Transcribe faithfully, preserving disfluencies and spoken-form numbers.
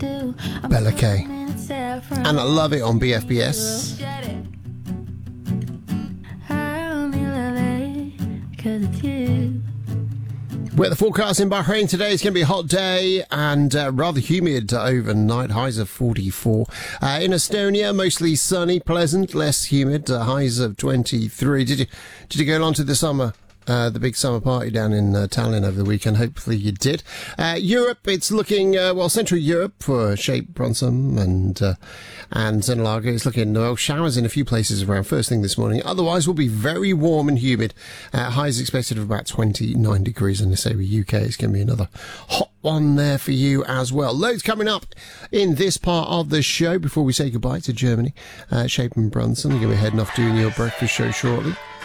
Bella K. And I love it on B F B S. Weather forecast in Bahrain today is going to be a hot day and uh, rather humid overnight. Highs of forty-four. Uh, in Estonia, mostly sunny, pleasant, less humid. Uh, highs of twenty-three. Did you did you go along to the summer? Uh, the big summer party down in uh, Tallinn over the weekend. Hopefully you did. Uh, Europe, it's looking, uh, well, Central Europe for Shape, Bronsum and uh, and Zenlager. It's looking, well, showers in a few places around first thing this morning. Otherwise, will be very warm and humid. Uh, highs expected of about twenty-nine degrees. And they say with U K, it's going to be another hot one there for you as well. Loads coming up in this part of the show before we say goodbye to Germany. Uh, Shape and Brunson, you're going to be heading off doing your breakfast show shortly.